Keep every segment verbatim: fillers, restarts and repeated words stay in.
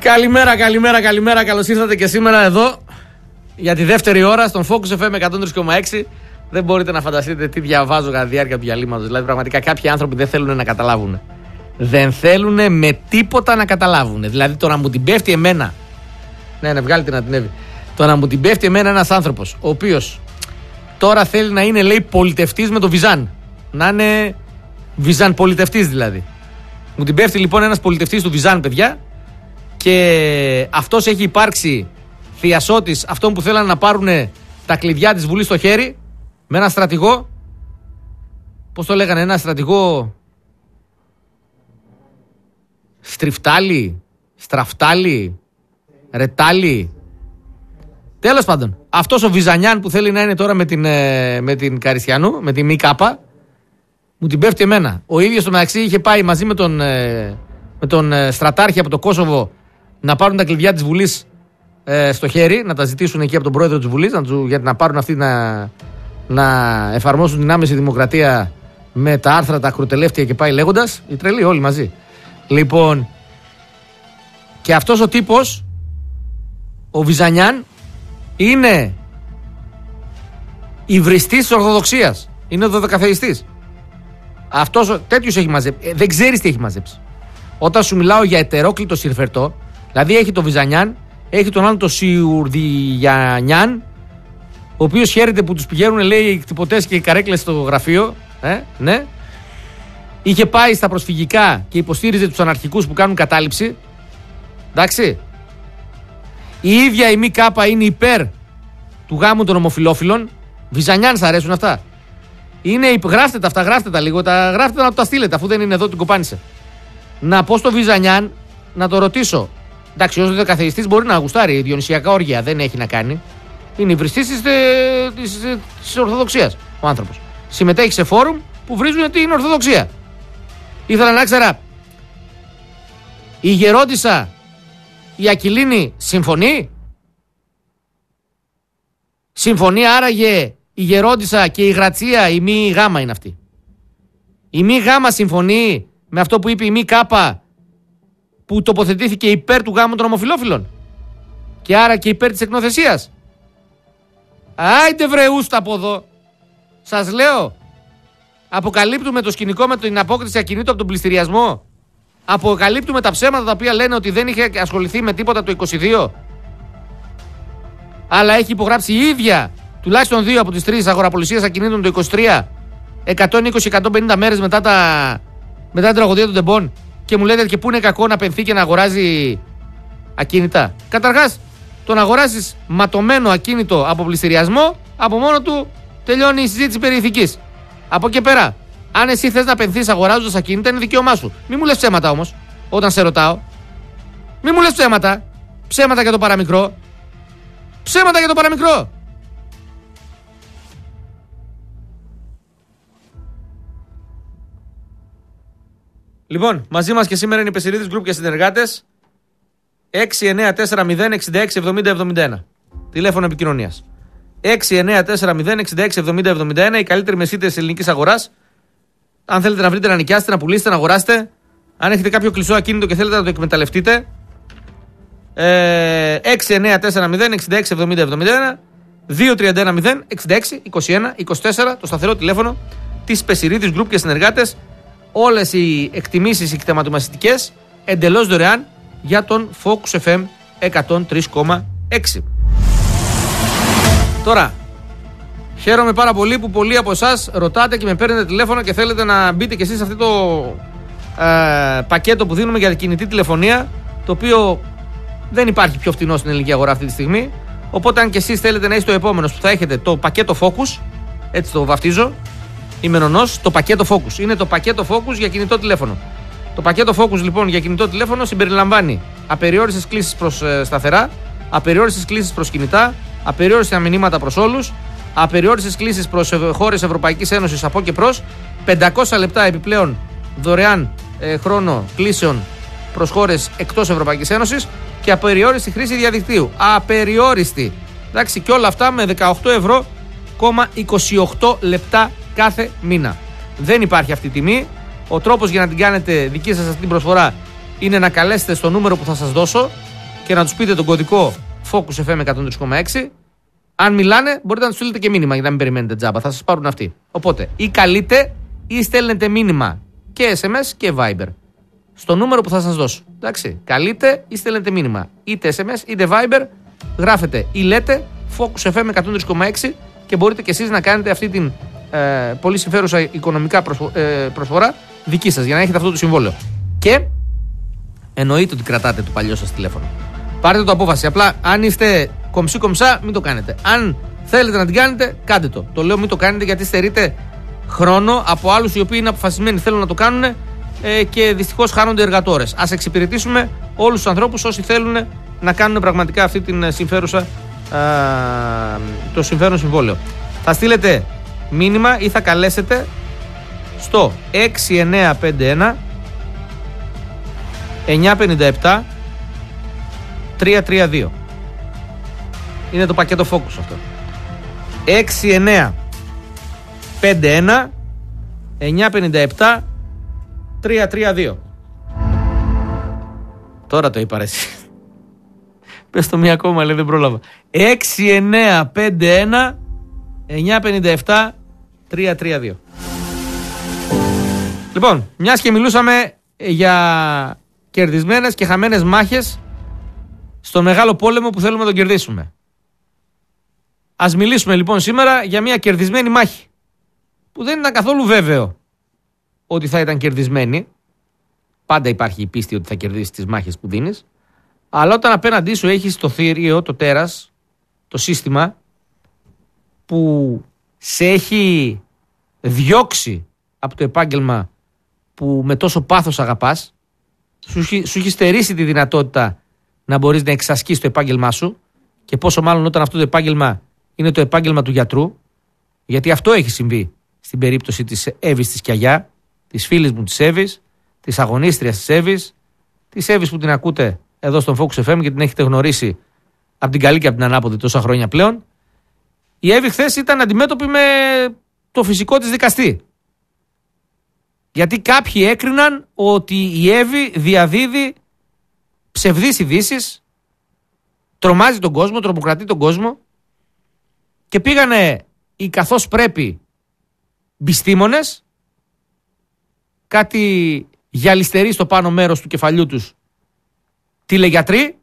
Καλημέρα, καλημέρα, καλημέρα. Καλώς ήρθατε και σήμερα εδώ για τη δεύτερη ώρα στον Focus εφ εμ εκατόν τρία κόμμα έξι. Δεν μπορείτε να φανταστείτε τι διαβάζω κατά τη διάρκεια του διαλύματος. Δηλαδή, πραγματικά κάποιοι άνθρωποι δεν θέλουν να καταλάβουν. Δεν θέλουν με τίποτα να καταλάβουν. Δηλαδή, το να μου την πέφτει εμένα. Ναι, ναι, βγάλτε να την έβει. Το να μου την πέφτει εμένα ένας άνθρωπος, ο οποίος τώρα θέλει να είναι, λέει, πολιτευτής με το Βυζάν. Να είναι Βυζάν πολιτευτής δηλαδή. Μου την πέφτει λοιπόν ένας πολιτευτής του Βυζάν, παιδιά. Και αυτός έχει υπάρξει θειασότης αυτών που θέλαν να πάρουν τα κλειδιά της Βουλής στο χέρι, με ένα στρατηγό. Πώς το λέγανε, ένα στρατηγό στριφτάλι, στραφτάλι, ρετάλι. Τέλος πάντων, αυτός ο Βυζανιάν που θέλει να είναι τώρα με την, με την Καριστιανού, με τη ΜΚΑΠΑ, μου την πέφτει εμένα. Ο ίδιος στο μεταξύ είχε πάει μαζί με τον, με τον στρατάρχη από το Κόσοβο να πάρουν τα κλειδιά της Βουλής ε, στο χέρι, να τα ζητήσουν εκεί από τον πρόεδρο της Βουλής, να τους, γιατί να πάρουν αυτοί να, να εφαρμόσουν την άμεση δημοκρατία με τα άρθρα, τα ακροτελεύτια και πάει λέγοντας. Οι τρελοί όλοι μαζί. Λοιπόν, και αυτός ο τύπος, ο Βυζανιάν, είναι υβριστής της Ορθοδοξίας. Είναι ο δωδεκαθεϊστής. Αυτός, τέτοιος έχει μαζέψει. Ε, δεν ξέρεις τι έχει μαζέψει. Όταν σου μιλάω για ετερόκλητο συρφερτό, δηλαδή έχει τον Βυζανιάν, έχει τον άλλον τον Σιουρδιγιανιάν, ο οποίος χαίρεται που τους πηγαίνουν, λέει, οι κτυπωτές και οι καρέκλες στο γραφείο. Ε, ναι. Είχε πάει στα προσφυγικά και υποστήριζε τους αναρχικούς που κάνουν κατάληψη. Εντάξει. Η ίδια η ΜΚΑΠΑ είναι υπέρ του γάμου των ομοφυλόφιλων. Βυζανιάν, σ' αρέσουν αυτά? Είναι, γράφτε τα αυτά, γράφτε τα λίγο, τα, γράφτε τα να τα στείλετε, αφού δεν είναι εδώ, την κοπάνισε. Να πω στο Βυζανιάν, να το ρωτήσω. Εντάξει, ως δεκαθεϊστής μπορεί να γουστάρει, διονυσιακά όργια δεν έχει να κάνει. Είναι υβριστής της, της, της Ορθοδοξίας ο άνθρωπος. Συμμετέχει σε φόρουμ που βρίζουν την Ορθοδοξία. Ήθελα να ξέρα, η γερόντισσα, η Ακυλίνη, συμφωνεί. Συμφωνεί άραγε η γερόντισσα και η Γρατσία, η μη γάμα είναι αυτή. Η μη γάμα συμφωνεί με αυτό που είπε η μη κάπα, που τοποθετήθηκε υπέρ του γάμου των ομοφυλόφιλων και άρα και υπέρ της εκνοθεσίας? Άιντε βρε ούστα από εδώ. Σας λέω, αποκαλύπτουμε το σκηνικό με την απόκριση ακινήτου από τον πληστηριασμό. Αποκαλύπτουμε τα ψέματα τα οποία λένε ότι δεν είχε ασχοληθεί με τίποτα το είκοσι δύο, αλλά έχει υπογράψει η ίδια τουλάχιστον δύο από τις τρεις αγοραπολισίες ακινήτων το είκοσι τρία, εκατόν είκοσι με εκατόν πενήντα μέρες μετά, τα... μετά την τραγωδία των Ντεμπών, και μου λέτε και πού είναι κακό να πενθεί και να αγοράζει ακίνητα? Καταρχάς, το να αγοράσεις ματωμένο ακίνητο από πληστηριασμό, από μόνο του τελειώνει η συζήτηση περί ηθικής. Από εκεί πέρα, αν εσύ θες να πενθείς αγοράζοντας ακίνητα, είναι δικαίωμά σου. Μη μου λες ψέματα όμως, όταν σε ρωτάω. Μη μου λες ψέματα. Ψέματα για το παραμικρό. Ψέματα για το παραμικρό. Λοιπόν, μαζί μας και σήμερα είναι η Πεσηρίδης Group και συνεργάτες. έξι εννιά τέσσερα μηδέν εξήντα έξι εβδομήντα εβδομήντα ένα. Τηλέφωνο επικοινωνίας. έξι εννιά τέσσερα μηδέν εξήντα έξι εβδομήντα εβδομήντα ένα. Η καλύτερη μεσίτες της ελληνικής αγοράς. Αν θέλετε να βρείτε, να νοικιάσετε, να πουλήσετε, να αγοράσετε. Αν έχετε κάποιο κλεισό ακίνητο και θέλετε να το εκμεταλλευτείτε. Ε, έξι εννιά τέσσερα μηδέν εξήντα έξι εβδομήντα εβδομήντα ένα. δύο τρία ένα μηδέν εξήντα έξι είκοσι ένα είκοσι τέσσερα. Το σταθερό τηλέφωνο της Πεσηρίδης Group και συνεργάτες. Όλες οι εκτιμήσεις, οι κτηματομασιτικές, εντελώς δωρεάν για τον Focus εφ εμ εκατόν τρία κόμμα έξι. Τώρα, χαίρομαι πάρα πολύ που πολλοί από εσάς ρωτάτε και με παίρνετε τηλέφωνο και θέλετε να μπείτε κι εσείς σε αυτό το ε, πακέτο που δίνουμε για κινητή τηλεφωνία, το οποίο δεν υπάρχει πιο φτηνό στην ελληνική αγορά αυτή τη στιγμή. Οπότε, αν κι εσείς θέλετε να είστε ο επόμενος που θα έχετε το πακέτο Focus, έτσι το βαφτίζω, είμαι νονός, το πακέτο Focus. Είναι το πακέτο Focus για κινητό τηλέφωνο. Το πακέτο Focus λοιπόν για κινητό τηλέφωνο συμπεριλαμβάνει απεριόριστες κλήσεις προς ε, σταθερά, απεριόριστες κλήσεις προς κινητά, απεριόριστα μηνύματα προς όλους, απεριόριστες κλήσεις προς χώρες Ευρωπαϊκής Ένωσης από και προς, πεντακόσια λεπτά επιπλέον δωρεάν ε, χρόνο κλήσεων προς χώρες εκτός Ευρωπαϊκής Ένωσης και απεριόριστη χρήση διαδικτύου. Απεριόριστη. Εντάξει, και όλα αυτά με δεκαοκτώ ευρώ είκοσι οκτώ λεπτά κάθε μήνα. Δεν υπάρχει αυτή η τιμή. Ο τρόπος για να την κάνετε δική σας αυτή την προσφορά είναι να καλέσετε στο νούμερο που θα σας δώσω και να τους πείτε τον κωδικό Focus εφ εμ εκατόν τρία κόμμα έξι. Αν μιλάνε, μπορείτε να τους στείλετε και μήνυμα για να μην περιμένετε τζάμπα. Θα σας πάρουν αυτοί. Οπότε, ή καλείτε ή στέλνετε μήνυμα και ες εμ ες και Viber στο νούμερο που θα σας δώσω. Εντάξει. Καλείτε ή στέλνετε μήνυμα. Είτε ες εμ ες είτε Viber. Γράφετε ή λέτε Focus εφ εμ εκατόν τρία κόμμα έξι και μπορείτε και εσείς να κάνετε αυτή την ε, πολύ συμφέρουσα οικονομικά προσφο- ε, προσφορά δική σας για να έχετε αυτό το συμβόλαιο. Και εννοείται ότι κρατάτε το παλιό σας τηλέφωνο. Πάρετε το απόφαση. Απλά αν είστε κομψή κομψά, μην το κάνετε. Αν θέλετε να την κάνετε, κάντε το. Το λέω μην το κάνετε γιατί στερείτε χρόνο από άλλους οι οποίοι είναι αποφασισμένοι, θέλουν να το κάνουν ε, και δυστυχώς χάνονται εργατόρες. Ας εξυπηρετήσουμε όλους τους ανθρώπους όσοι θέλουν να κάνουν πραγματικά αυτή την συμφέρουσα, α, το συμφέρον συμβόλαιο. Θα στείλετε μήνυμα ή θα καλέσετε στο έξι εννιά πέντε ένα εννιά πέντε επτά τρία τρία δύο. Είναι το πακέτο Focus αυτό. έξι εννιά πέντε ένα εννιά πέντε επτά τρία τρία δύο. Τώρα το είπα ρε εσύ. Πες το μία ακόμα, λέει, δεν πρόλαβα. έξι εννιά πέντε ένα εννιά πέντε επτά τρία τρία δύο. Λοιπόν, μιας και μιλούσαμε για κερδισμένες και χαμένες μάχες στο μεγάλο πόλεμο που θέλουμε να τον κερδίσουμε. Ας μιλήσουμε λοιπόν σήμερα για μια κερδισμένη μάχη που δεν ήταν καθόλου βέβαιο ότι θα ήταν κερδισμένη. Πάντα υπάρχει η πίστη ότι θα κερδίσεις τις μάχες που δίνεις. Αλλά όταν απέναντί σου έχεις το θηρίο, το τέρας, το σύστημα που σε έχει διώξει από το επάγγελμα που με τόσο πάθος αγαπάς, σου, σου έχει στερήσει τη δυνατότητα να μπορείς να εξασκείς το επάγγελμά σου και πόσο μάλλον όταν αυτό το επάγγελμα είναι το επάγγελμα του γιατρού, γιατί αυτό έχει συμβεί στην περίπτωση της Εύης της Κιαγιά, της φίλης μου της Εύης, της αγωνίστριας της Εύης, της Εύης που την ακούτε εδώ στον Focus εφ εμ και την έχετε γνωρίσει από την καλή και από την ανάποδη τόσα χρόνια πλέον. Η Εύη χθες ήταν αντιμέτωπη με το φυσικό της δικαστή. Γιατί κάποιοι έκριναν ότι η Εύη διαδίδει ψευδείς ειδήσεις, τρομάζει τον κόσμο, τρομοκρατεί τον κόσμο και πήγανε οι καθώς πρέπει μπιστήμονες, κάτι γυαλιστεροί στο πάνω μέρος του κεφαλιού τους τηλεγιατροί,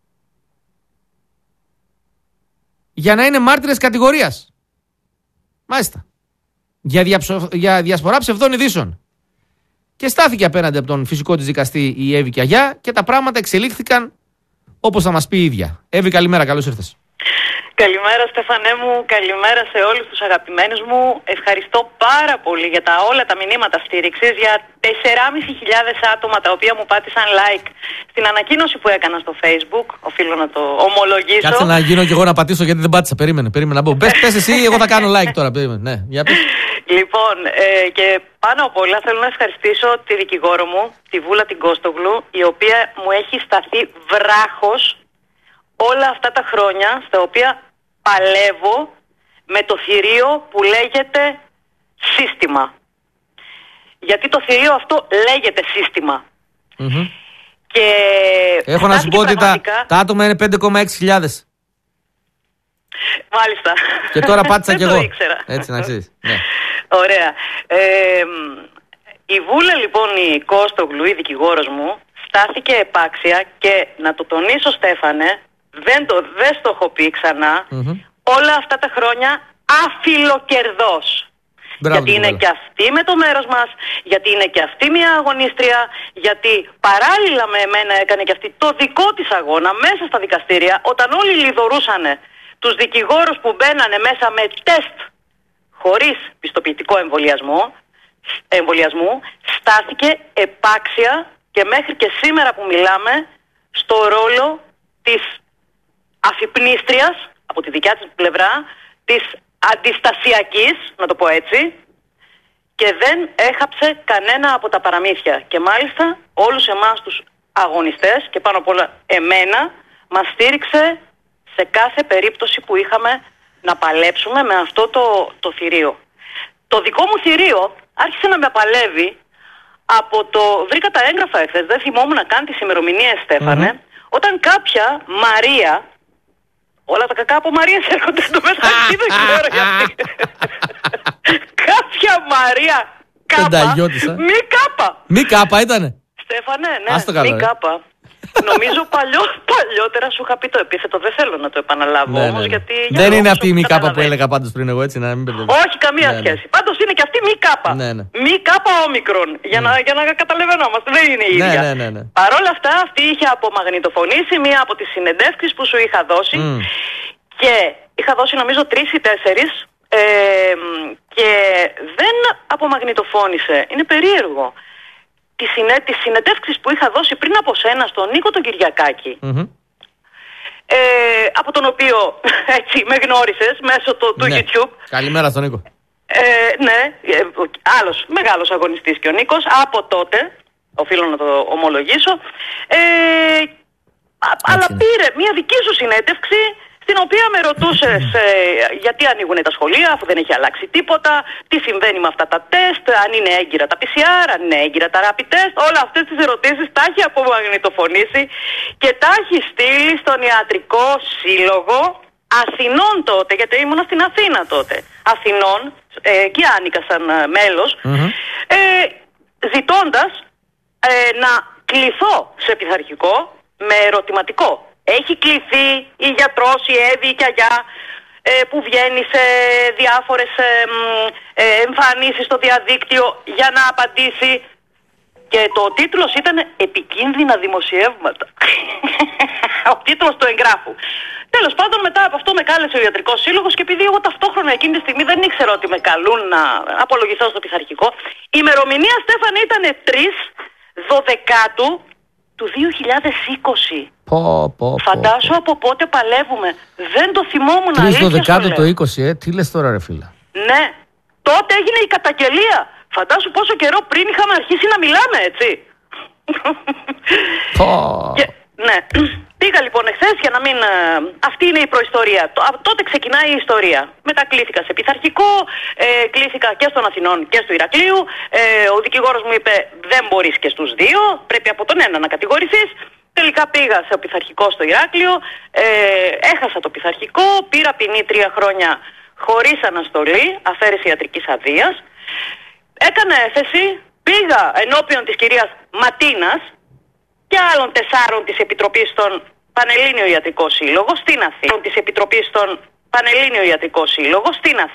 για να είναι μάρτυρες κατηγορίας. Μάλιστα. Για, διαψο... για διασπορά ψευδών ειδήσεων. Και στάθηκε απέναντι από τον φυσικό της δικαστή η Εύη Κιαγιά και τα πράγματα εξελίχθηκαν όπως θα μας πει η ίδια. Εύη, καλημέρα, καλώς ήρθες. Καλημέρα Στέφανέ μου, καλημέρα σε όλους τους αγαπημένους μου. Ευχαριστώ πάρα πολύ για τα, όλα τα μηνύματα στήριξης, για τεσσεράμισι χιλιάδες άτομα τα οποία μου πάτησαν like στην ανακοίνωση που έκανα στο Facebook. Οφείλω να το ομολογήσω. Κάτσε να γίνω και εγώ να πατήσω γιατί δεν πάτησα. Περίμενε, περίμενε να πω. Πες, πες εσύ, εγώ θα κάνω like τώρα. Περίμενε. Ναι, για πες. Λοιπόν, ε, και πάνω απ' όλα θέλω να ευχαριστήσω τη δικηγόρο μου, τη Βούλα την Κώστογλου, η οποία μου έχει σταθεί βράχος όλα αυτά τα χρόνια στα οποία παλεύω με το θηρίο που λέγεται σύστημα. Γιατί το θηρίο αυτό λέγεται σύστημα. Mm-hmm. Και έχω να σου πω ότι πραγματικά... τα, τα άτομα είναι πέντε κόμμα έξι χιλιάδες. Μάλιστα. Και τώρα πάτησα κι εγώ. Δεν το ήξερα. Έτσι να ξέρεις. Ναι. Ωραία. Ε, η Βούλα λοιπόν η Κώστογλου, η δικηγόρος μου, στάθηκε επάξια και να το τονίσω Στέφανε, δεν το, δεν στο έχω πει ξανά, mm-hmm. όλα αυτά τα χρόνια αφιλοκερδός. Μπράβο, γιατί είναι και αυτή με το μέρος μας, γιατί είναι και αυτή μια αγωνίστρια, γιατί παράλληλα με εμένα έκανε και αυτή το δικό της αγώνα μέσα στα δικαστήρια, όταν όλοι λιδωρούσανε τους δικηγόρους που μπαίνανε μέσα με τεστ χωρίς πιστοποιητικό εμβολιασμό, εμβολιασμού, στάθηκε επάξια και μέχρι και σήμερα που μιλάμε στο ρόλο της αφυπνίστριας, από τη δικιά της πλευρά, της αντιστασιακής, να το πω έτσι, και δεν έχαψε κανένα από τα παραμύθια. Και μάλιστα όλους εμάς τους αγωνιστές και πάνω απ' όλα εμένα μας στήριξε σε κάθε περίπτωση που είχαμε να παλέψουμε με αυτό το, το θηρίο. Το δικό μου θηρίο άρχισε να με παλεύει από το... Βρήκα τα έγγραφα εχθές, δεν θυμόμουν καν τις ημερομηνίες Στέφανε, mm-hmm. όταν κάποια Μαρία, όλα τα κακά από Μαρίας έρχονται στο μεταξύ, δεν ξέρω γιατί. Κάποια Μαρία Κάπα, μη Κάπα. Μη Κάπα ήτανε. Στέφανε, ναι, μη Κάπα. Νομίζω παλιό, παλιότερα σου είχα πει το επίθετο, δεν θέλω να το επαναλάβω, ναι, όμως, ναι. Γιατί... Δεν είναι αυτή η μη Κάπα που έλεγα πάντως πριν εγώ, έτσι, να μην μπερδεύω. Όχι, καμία ναι, σχέση. Ναι. Πάντως είναι και αυτή μη Κάπα. Ναι, ναι. Μη Κάπα όμικρον, για, mm. να, για να καταλαβαίνόμαστε, δεν είναι η ίδια. Ναι, ναι, ναι, ναι. Παρ' όλα αυτά, αυτή είχε απομαγνητοφωνήσει μία από τις συνεντεύξεις που σου είχα δώσει mm. και είχα δώσει νομίζω τρεις ή τέσσερις ε, και δεν απομαγνητοφώνησε. Είναι περίεργο. Τις συνε... συνεντεύξεις που είχα δώσει πριν από σένα στον Νίκο τον Κυριακάκη, mm-hmm. ε, από τον οποίο έτσι με γνώρισες μέσω το, του ναι. YouTube. Καλημέρα στον Νίκο. Ε, ναι, ε, άλλος μεγάλος αγωνιστής και ο Νίκος, από τότε, οφείλω να το ομολογήσω, ε, α, αλλά είναι. Πήρε μια δική σου συνέντευξη, στην οποία με ρωτούσες ε, γιατί ανοίγουν τα σχολεία αφού δεν έχει αλλάξει τίποτα, τι συμβαίνει με αυτά τα τεστ, αν είναι έγκυρα τα πι σι αρ, αν είναι έγκυρα τα rapid test, όλα αυτές τις ερωτήσεις τα έχει απομαγνητοφωνήσει και τα έχει στείλει στον Ιατρικό Σύλλογο Αθηνών τότε, γιατί ήμουν στην Αθήνα τότε, Αθηνών, ε, εκεί άνοικα σαν ε, μέλος, mm-hmm. ε, ζητώντας ε, να κληθώ σε πειθαρχικό με ερωτηματικό. Έχει κληθεί η γιατρός, η Εύη, η Κιαγιά, ε, που βγαίνει σε διάφορες ε, ε, εμφανίσεις στο διαδίκτυο για να απαντήσει. Και το τίτλος ήταν «Επικίνδυνα δημοσιεύματα». Ο τίτλος του εγγράφου. Τέλος πάντων, μετά από αυτό με κάλεσε ο Ιατρικός Σύλλογος και επειδή εγώ ταυτόχρονα εκείνη τη στιγμή δεν ήξερα ότι με καλούν να απολογηθώ στο πειθαρχικό, η ημερομηνία, Στέφανε, ήταν τρεις Δωδεκάτου του δύο χιλιάδες είκοσι. Πω, πω, φαντάσου από πότε παλεύουμε. Δεν το θυμόμουν. τρεις Δωδεκάτου το είκοσι, ε. Τι λες τώρα, ρε φίλα. Ναι. Τότε έγινε η καταγγελία. Φαντάσου πόσο καιρό πριν είχαμε αρχίσει να μιλάμε, έτσι. Πω. Και, ναι. Πήγα λοιπόν εχθές για να μην... Αυτή είναι η προϊστορία. Τότε ξεκινάει η ιστορία. Μετά κλήθηκα σε πειθαρχικό, ε, κλήθηκα και στον Αθηνών και στο Ηρακλείου. Ε, ο δικηγόρος μου είπε δεν μπορείς και στους δύο, πρέπει από τον ένα να κατηγορηθείς. Τελικά πήγα σε πειθαρχικό στο Ηράκλειο, ε, έχασα το πειθαρχικό, πήρα ποινή τρία χρόνια χωρίς αναστολή, αφαίρεση ιατρικής αδείας. Έκανα έφεση, πήγα ενώπιον της κυρίας Ματίνας και άλλων τεσσάρων της Επιτροπής στον Πανελλήνιο Ιατρικό Σύλλογο στην Αθήνα. Της Επιτροπής στον Πανελλήνιο Ιατρικό Σύλλογο στην Αθήνα.